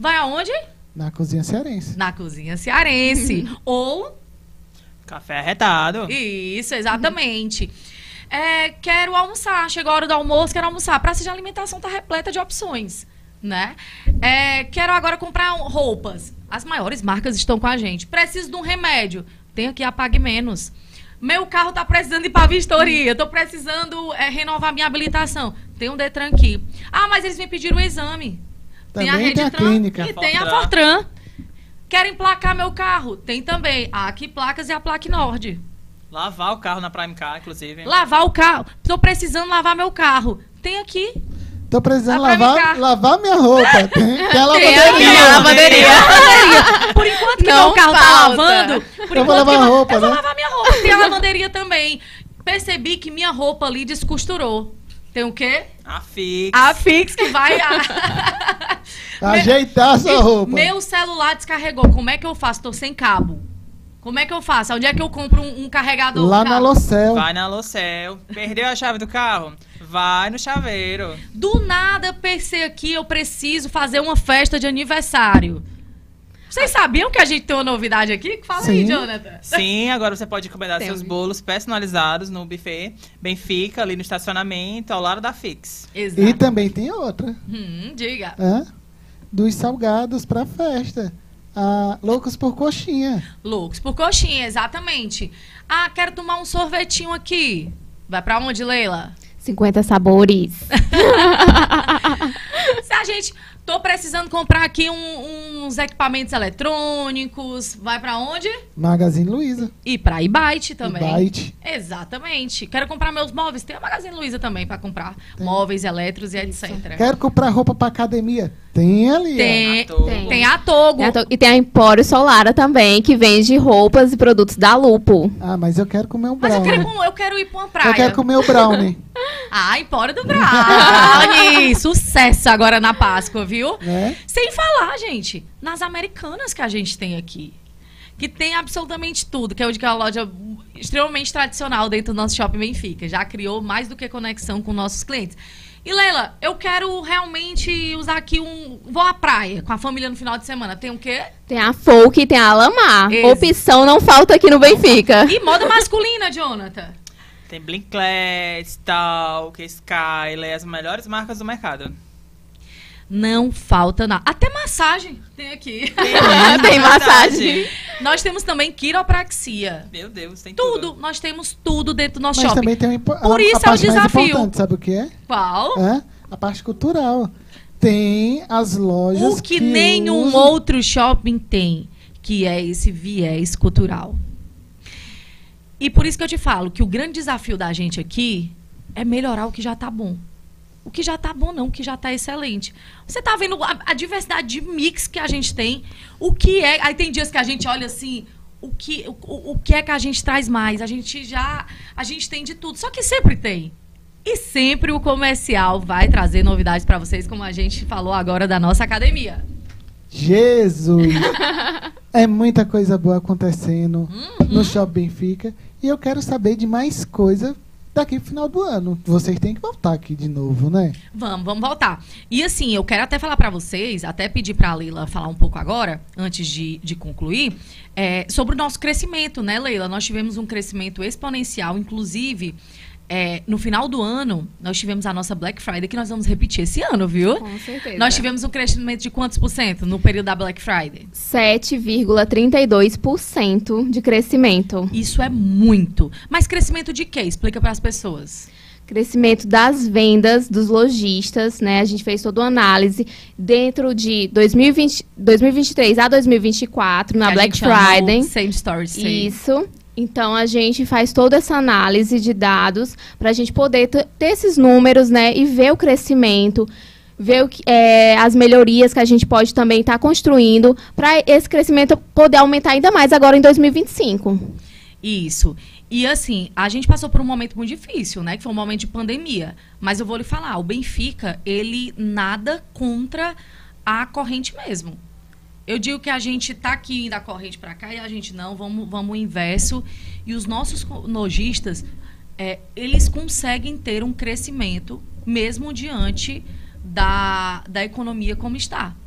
vai aonde? Na cozinha cearense. Na cozinha cearense. Ou... Café arretado. Isso, exatamente. Quero almoçar, chegou a hora do almoço, quero almoçar. A praça de alimentação está repleta de opções, né? Quero agora comprar roupas. As maiores marcas estão com a gente. Preciso de um remédio. Tem aqui a Pague Menos. Meu carro está precisando ir para a vistoria. Estou precisando renovar minha habilitação. Tem um Detran aqui. Ah, mas eles me pediram um exame. Também tem a clínica. E tem a Fortran. Quero emplacar meu carro? Tem também a Aqui Placas e a Plaque Nord. Lavar o carro na Prime Car, inclusive. Lavar o carro. Estou precisando lavar meu carro. Tem aqui. Tô precisando lavar minha roupa. Tem a lavanderia. Por enquanto que meu carro tá lavando, eu vou lavar a roupa, eu vou lavar minha roupa. Tem a lavanderia também. Percebi que minha roupa ali descosturou. Tem o quê? A Fix. A Fix que vai ajeitar a sua roupa. Meu celular descarregou. Como é que eu faço? Tô sem cabo. Como é que eu faço? Onde é que eu compro um carregador? Lá na Locel. Vai na Locel. Perdeu a chave do carro? Vai no chaveiro. Do nada, pensei aqui, eu preciso fazer uma festa de aniversário. Vocês sabiam que a gente tem uma novidade aqui? Fala aí, Jonathan. Sim, agora você pode encomendar seus bolos personalizados no buffet Benfica, ali no estacionamento, ao lado da Fix. Exato. E também tem outra. Diga. Dos salgados pra festa. Loucos por coxinha. Loucos por coxinha, exatamente. Ah, quero tomar um sorvetinho aqui. Vai pra onde, Leila? 50 sabores. Se a gente... Tô precisando comprar aqui uns equipamentos eletrônicos. Vai pra onde? Magazine Luiza. E pra Ibite também. Ibite. Exatamente. Quero comprar meus móveis. Tem a Magazine Luiza também pra comprar móveis, eletros e etc. Quero comprar roupa pra academia. Tem ali. Tem a Togo. E tem a Empório Solara também, que vende roupas e produtos da Lupo. Mas eu quero comer um Mas brownie. eu quero ir pra uma praia. Eu quero comer o brownie. Empório do Brownie. Sucesso agora na Páscoa, viu? Sem falar, gente, nas Americanas que a gente tem aqui. Que tem absolutamente tudo, que é uma loja extremamente tradicional dentro do nosso Shopping Benfica. Já criou mais do que conexão com nossos clientes. E, Leila, eu quero realmente usar aqui vou à praia com a família no final de semana. Tem o quê? Tem a Folk e tem a Alamar. Opção não falta aqui no Benfica. E moda masculina, Jonathan? Tem Blinklet, Stalk, Skyler, as melhores marcas do mercado. Não falta nada. Até massagem tem aqui. Tem massagem. Nós temos também quiropraxia. Meu Deus, tem tudo. Nós temos tudo dentro do nosso shopping. Também tem Por isso é o desafio. Sabe o que é? Qual? A parte cultural. Tem as lojas o que nenhum outro shopping tem, que é esse viés cultural. E por isso que eu te falo que o grande desafio da gente aqui é melhorar o que já está bom. O que já tá bom não, o que já tá excelente. Você tá vendo a diversidade de mix que a gente tem, o que é... Aí tem dias que a gente olha assim, o que é que a gente traz mais? A gente tem de tudo, só que sempre tem. E sempre o comercial vai trazer novidades para vocês, como a gente falou agora da nossa academia. Jesus! É muita coisa boa acontecendo no Shopping Benfica. E eu quero saber de mais coisa daqui pro final do ano. Vocês têm que voltar aqui de novo, né? Vamos voltar. E assim, eu quero até falar para vocês, até pedir para a Leila falar um pouco agora, antes de concluir, sobre o nosso crescimento, né, Leila? Nós tivemos um crescimento exponencial, inclusive... no final do ano, nós tivemos a nossa Black Friday, que nós vamos repetir esse ano, viu? Com certeza. Nós tivemos um crescimento de quantos por cento no período da Black Friday? 7,32% de crescimento. Isso é muito. Mas crescimento de quê? Explica para as pessoas. Crescimento das vendas dos lojistas, né? A gente fez toda uma análise dentro de 2023 a 2024, na Black Friday. Same story, same. Isso. Então, a gente faz toda essa análise de dados para a gente poder ter esses números, né? E ver o crescimento, ver as melhorias que a gente pode também estar construindo para esse crescimento poder aumentar ainda mais agora em 2025. Isso. E assim, a gente passou por um momento muito difícil, né? Que foi um momento de pandemia. Mas eu vou lhe falar, o Benfica, ele nada contra a corrente mesmo. Eu digo que a gente está aqui da corrente para cá e a gente não, vamos o inverso. E os nossos lojistas, eles conseguem ter um crescimento mesmo diante da economia como está.